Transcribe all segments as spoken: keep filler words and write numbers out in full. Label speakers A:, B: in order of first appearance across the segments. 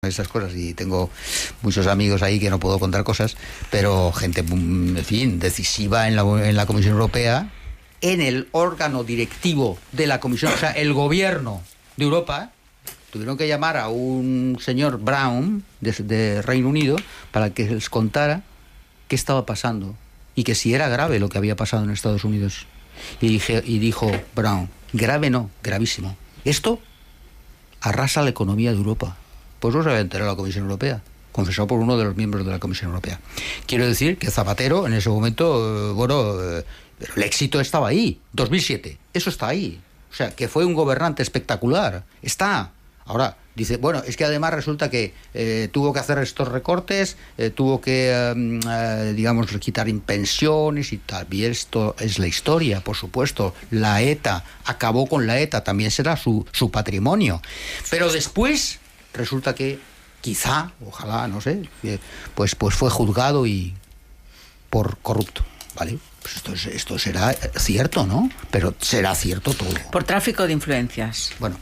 A: esas cosas, y tengo muchos amigos ahí que no puedo contar cosas, pero gente, en fin, decisiva en la, en la Comisión Europea, en el órgano directivo de la Comisión, o sea, el gobierno de Europa, tuvieron que llamar a un señor Brown de, de Reino Unido para que les contara qué estaba pasando y que si era grave lo que había pasado en Estados Unidos. Y, dije, y dijo Brown, grave no, gravísimo. Esto arrasa la economía de Europa. Pues no se había enterado la Comisión Europea, confesado por uno de los miembros de la Comisión Europea. Quiero decir que Zapatero en ese momento, eh, bueno, eh, pero el éxito estaba ahí, dos mil siete, eso está ahí. O sea, que fue un gobernante espectacular, está. Ahora, dice, bueno, es que además resulta que eh, tuvo que hacer estos recortes, eh, tuvo que, eh, eh, digamos, quitar pensiones y tal. Y esto es la historia, por supuesto. La ETA, acabó con la ETA, también será su, su patrimonio. Pero después resulta que quizá, ojalá, no sé, pues, pues fue juzgado y por corrupto, ¿vale? Pues esto, es, esto será cierto, ¿no? Pero será cierto todo.
B: Por tráfico de influencias.
A: Bueno.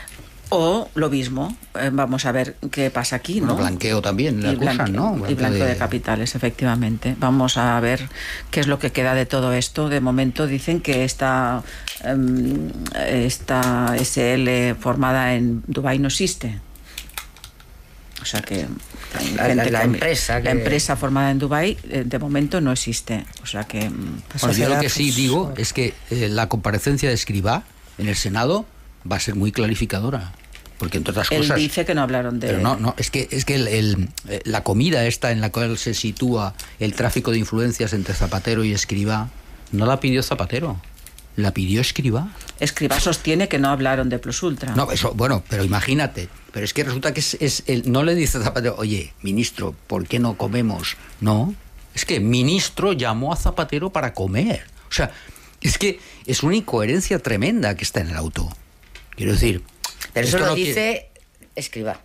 B: O lo mismo, eh, vamos a ver qué pasa aquí, ¿no?
A: Bueno, blanqueo también, la acusan, ¿no?
B: Blanqueo, y blanqueo de... de capitales, efectivamente. Vamos a ver qué es lo que queda de todo esto. De momento dicen que esta, um, esta S L formada en Dubái no existe. O sea que
C: la, la, la empresa
B: la
C: que...
B: empresa formada en Dubái eh, de momento no existe. O sea que
A: bueno, yo lo que sí digo es que eh, la comparecencia de Escrivá en el Senado va a ser muy clarificadora, porque entre otras
B: él
A: cosas...
B: Él dice que no hablaron de...
A: Pero no, no, es que, es que el, el, la comida esta en la cual se sitúa el tráfico de influencias entre Zapatero y Escrivá, no la pidió Zapatero, la pidió Escrivá.
B: Escrivá sostiene que no hablaron de Plus Ultra.
A: No, eso, bueno, pero imagínate, pero es que resulta que es, es el, no le dice Zapatero, oye, ministro, ¿por qué no comemos? No, es que ministro llamó a Zapatero para comer. O sea, es que es una incoherencia tremenda que está en el auto. Quiero decir...
C: Pero eso lo
A: no
C: dice
A: quiere...
C: Escrivá.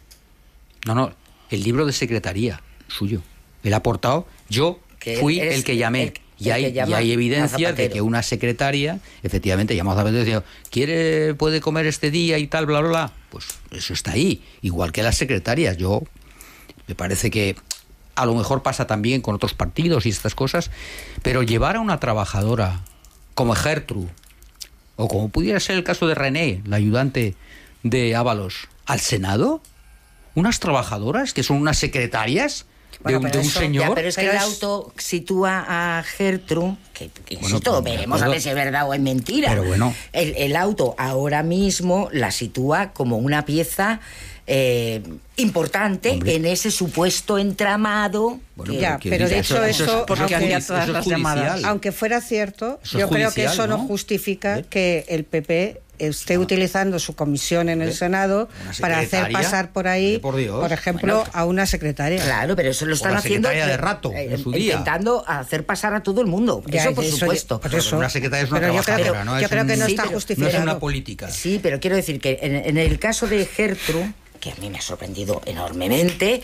A: No, no, el libro de secretaría suyo. Él ha aportado, yo fui el que llamé.
C: El,
A: y, el hay, que y hay evidencia de que una secretaria, efectivamente, llamó a Zapatero y decía, ¿quiere, puede comer este día y tal, bla, bla, bla? Pues eso está ahí. Igual que las secretarias. Yo, me parece que a lo mejor pasa también con otros partidos y estas cosas, pero llevar a una trabajadora como Gertrude, o como pudiera ser el caso de René, la ayudante de Ábalos, al Senado, unas trabajadoras que son unas secretarias de, bueno, un, de un
C: eso,
A: señor.
C: Ya, pero es que pero el auto sitúa a Gertrude, que, que bueno, insisto, pues, veremos a ver si es verdad o es mentira.
A: Pero bueno.
C: El, el auto ahora mismo la sitúa como una pieza eh, importante, hombre, en ese supuesto entramado.
D: Bueno, ya, pero de hecho eso, eso, porque aunque, había todas eso las llamadas. Aunque fuera cierto, eso yo creo que eso ¿no? no justifica ¿Eh? que el P P esté no. utilizando su comisión en el Senado para hacer pasar por ahí, por, por ejemplo, bueno, a una secretaria.
C: Claro, pero eso lo están haciendo
A: de rato,
C: eh,
A: en su día.
C: intentando hacer pasar a todo el mundo. Ya, eso por eso, supuesto.
A: Por eso. Una secretaria es una pero trabajadora,
D: yo creo,
A: ¿no?
D: Yo
A: es
D: creo
A: un,
D: que no
A: sí,
D: está justificado.
A: No es una política.
C: Sí, pero quiero decir que en, en el caso de Gertrude, que a mí me ha sorprendido enormemente,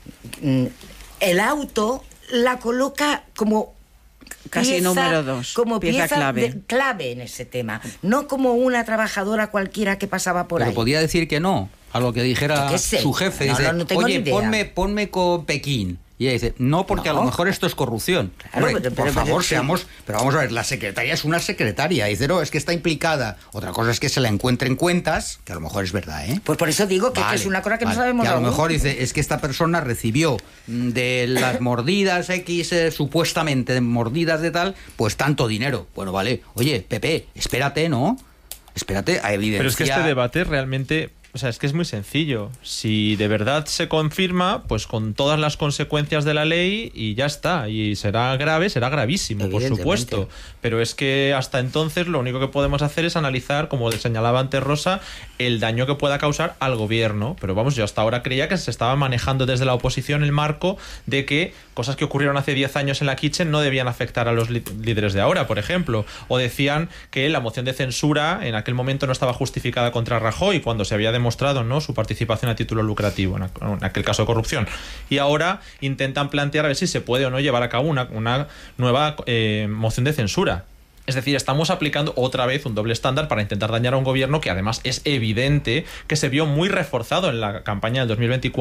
C: el auto la coloca como
B: casi
C: pieza,
B: número dos,
C: como pieza,
B: pieza clave.
C: De, clave en ese tema, no como una trabajadora cualquiera que pasaba por
A: pero
C: ahí.
A: Pero podía decir que no, a lo que dijera su jefe,
C: no,
A: dice,
C: no, no
A: oye, ponme, ponme con Pekín. Y ella dice, no, porque no. a lo mejor esto es corrupción. Claro, Hombre, pero, por pero, favor, pero, seamos... Pero vamos a ver, la secretaria es una secretaria. Y dice, no, es que está implicada. Otra cosa es que se la encuentre en cuentas, que a lo mejor es verdad, ¿eh?
C: Pues por eso digo que, vale, que es una cosa que vale. no sabemos.
A: Y a lo
C: aún.
A: mejor dice, es que esta persona recibió de las mordidas X, eh, supuestamente mordidas de tal, pues tanto dinero. Bueno, vale. Oye, Pepe, espérate, ¿no? Espérate a evidenciar...
E: Pero es que este debate realmente... O sea, es que es muy sencillo. Si de verdad se confirma, pues con todas las consecuencias de la ley y ya está. Y será grave, será gravísimo, por supuesto. Pero es que hasta entonces lo único que podemos hacer es analizar, como señalaba antes Rosa, el daño que pueda causar al gobierno. Pero vamos, yo hasta ahora creía que se estaba manejando desde la oposición el marco de que cosas que ocurrieron hace diez años en la Kitchen no debían afectar a los líderes de ahora, por ejemplo. O decían que la moción de censura en aquel momento no estaba justificada contra Rajoy cuando se había demostrado demostrado ¿no? su participación a título lucrativo en aquel caso de corrupción, y ahora intentan plantear a ver si se puede o no llevar a cabo una, una nueva eh, moción de censura. Es decir, estamos aplicando otra vez un doble estándar para intentar dañar a un gobierno que además es evidente que se vio muy reforzado en la campaña del dos mil veinticuatro